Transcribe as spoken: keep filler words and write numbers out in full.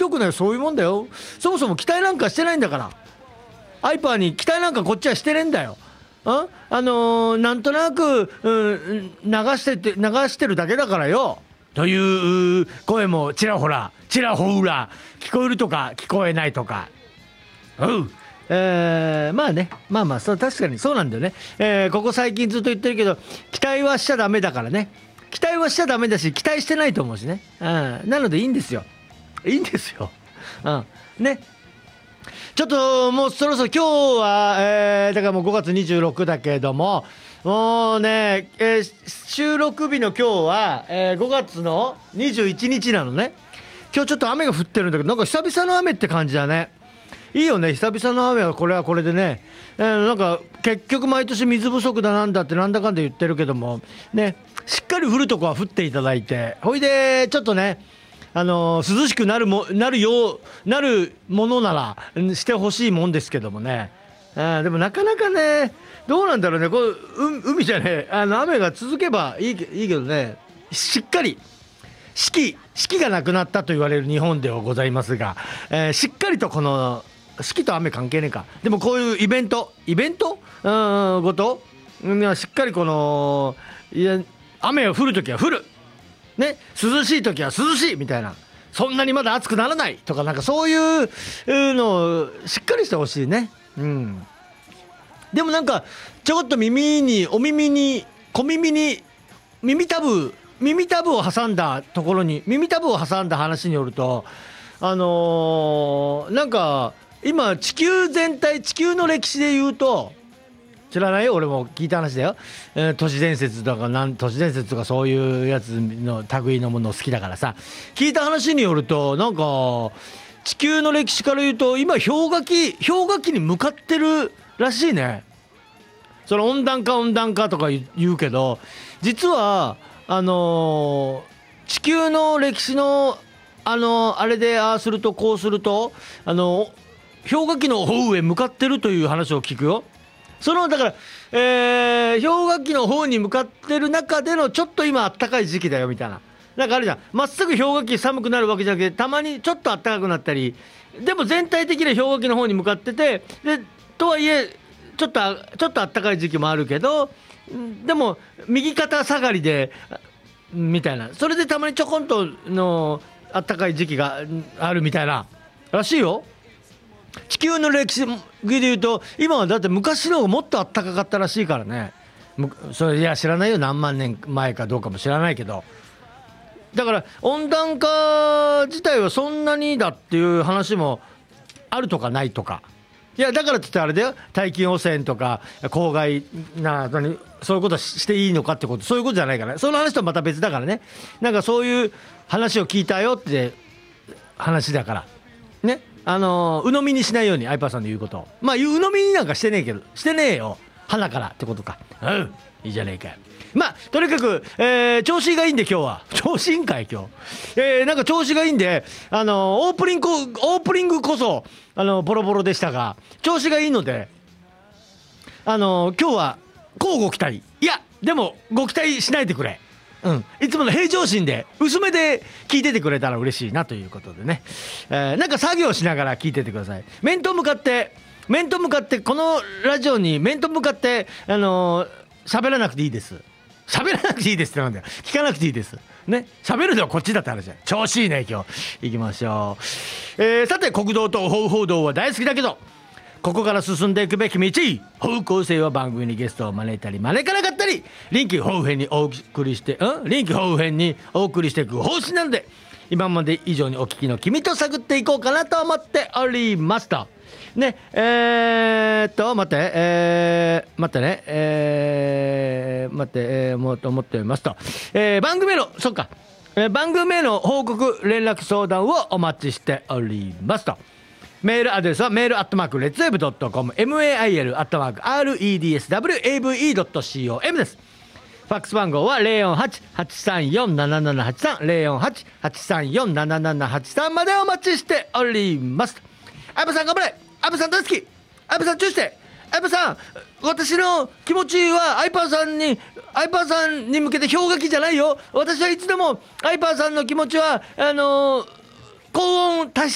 よくない、そういうもんだよ。そもそも期待なんかしてないんだから。アイパーに期待なんかこっちはしてねえんだよ。あ、あのー、なんとなく、うん、流してて流してるだけだからよという声もちらほらちらほら聞こえるとか聞こえないとか。うん、えー、まあね、まあまあそう、確かにそうなんだよね、えー、ここ最近ずっと言ってるけど、期待はしちゃダメだからね。期待はしちゃダメだし、期待してないと思うしね、うん、なのでいいんですよ、いいんですよ、うんね。ちょっともうそろそろ今日は、えー、だからもうごがつにじゅうろくだけども、もうね、えー、収録日の今日は、えー、ごがつのにじゅういちにちなのね。今日ちょっと雨が降ってるんだけど、なんか久々の雨って感じだね。いいよね、久々の雨はこれはこれでね、えー、なんか結局毎年水不足だなんだってなんだかんだ言ってるけどもね、しっかり降るとこは降っていただいて、ほいでちょっとね、あのー、涼しくなるもなるようなるものならしてほしいもんですけどもね、あでもなかなかね、どうなんだろうね、こうう海じゃね、あの雨が続けばいいけ、いいけどね、しっかり四季四季がなくなったと言われる日本ではございますが、えー、しっかりとこの四季と雨関係ねえか、でもこういうイベントイベントうんごと、うん、しっかりこのいや雨が降るときは降るね、涼しい時は涼しいみたいな、そんなにまだ暑くならないとか、なんかそういうのをしっかりしてほしいね。うん。でもなんかちょこっと耳にお耳に小耳に耳たぶ耳たぶを挟んだところに耳たぶを挟んだ話によると、あのー、なんか今地球全体地球の歴史で言うと、知らないよ、俺も聞いた話だよ、えー、都市伝説とかなん都市伝説とかそういうやつの類のもの好きだからさ、聞いた話によると、なんか地球の歴史から言うと今氷河期氷河期に向かってるらしいね。その温暖化温暖化とか言うけど、実はあのー、地球の歴史のあのー、あれでああするとこうすると、あのー、氷河期の方へ向かってるという話を聞くよ。そのだから、えー、氷河期の方に向かってる中でのちょっと今あったかい時期だよみたいな、なんかあるじゃん、まっすぐ氷河期寒くなるわけじゃなくて、たまにちょっとあったかくなったり、でも全体的に氷河期の方に向かってて、でとはいえちょっとちょっとあったかい時期もあるけど、でも右肩下がりでみたいな、それでたまにちょこんとのあったかい時期があるみたいならしいよ。地球の歴史でいうと今はだって昔の方がもっとあったかかったらしいからね。それいや知らないよ、何万年前かどうかも知らないけど、だから温暖化自体はそんなにだっていう話もあるとかないとか、いやだからって言ってあれだよ、大気汚染とか公害なにそういうことしていいのかってこと、そういうことじゃないからね、その話とはまた別だからね。なんかそういう話を聞いたよって話だからね、あのー、鵜呑みにしないように、アイパーさんの言うことを、まあ鵜呑みになんかしてねえけど、してねえよ鼻からってことか。うん、いいじゃねえか。まあとにかく、えー、調子がいいんで今日は調子いいんかい今日、えー、なんか調子がいいんで、あのー、オープニングオープニングこそあのー、ボロボロでしたが調子がいいので、あのー、今日はこうご期待、いやでもご期待しないでくれ、うん、いつもの平常心で薄めで聞いててくれたら嬉しいなということでね、えー、なんか作業しながら聞いててください。面と向かって面と向かってこのラジオに面と向かってあのー、喋らなくていいです。喋らなくていいですってなんだよ、聞かなくていいですね。喋るのはこっちだって話だよ。調子いいね今日。行きましょう、えー、さて国道と方報道は大好きだけど、ここから進んでいくべき道、方向性は番組にゲストを招いたり招かなかったり、臨機応変にお送りしてん臨機応変にお送りしていく方針なので、今まで以上にお聞きの君と探っていこうかなと思っておりますとね。えー、っと待ってえー、待ってねえー、待って、えー、もうと思っておりますと、えー、番組のそっか、えー、番組への報告連絡相談をお待ちしておりますと。メールアドレスはメールアットマークレッツウェブドットコム メールアットマーク レッツウェブドットコム です。ファックス番号は ゼロよんはち はちさんよん ななななはちさん ゼロよんはち はちさんよん ななななはちさんまでお待ちしております。アイパさん頑張れ、アイパさん大好き、アイパさんチューしてアイパさん、私の気持ちはアイパーさんにアイパーさんに向けて氷河期じゃないよ。私はいつでもアイパーさんの気持ちはあのー、高温多湿